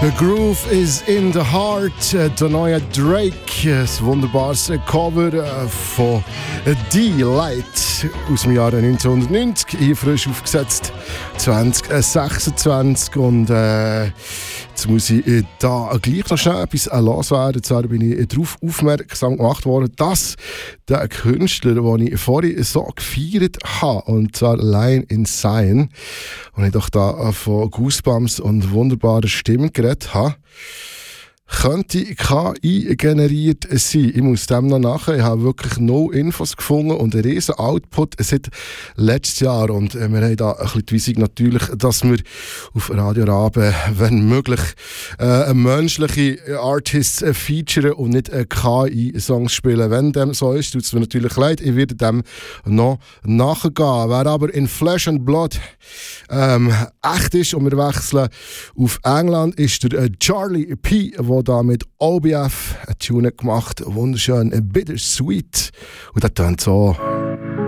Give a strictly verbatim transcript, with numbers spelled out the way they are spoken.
The Groove is in the Heart, der neue Drake, ein wunderbares Cover von D-Light aus dem Jahr neunzehnhundertneunzig, hier frisch aufgesetzt zwanzig sechsundzwanzig. Und äh, jetzt muss ich äh, da gleich noch schnell etwas loswerden. Zwar bin ich darauf aufmerksam gemacht worden, dass der Künstler, den ich vorhin so gefeiert habe, und zwar Lion in Zion, und ich doch da von Goosebumps und wunderbaren Stimmen geredet habe, könnte K I generiert sein. Ich muss dem noch nachher. Ich habe wirklich no Infos gefunden und einen riesen Output seit letztes Jahr. Und äh, wir haben da ein bisschen die Weisung natürlich, dass wir auf Radio Rabe, wenn möglich, äh, menschliche Artists äh, featuren und nicht äh, K I-Songs spielen. Wenn dem so ist, tut es mir natürlich leid. Ich werde dem noch nachgehen. Wer aber in Flesh and Blood ähm, echt ist, und wir wechseln auf England, ist der äh, Charlie P., der da mit O B F eine Tune gemacht, wunderschön, Bittersweet. Und das tönt so.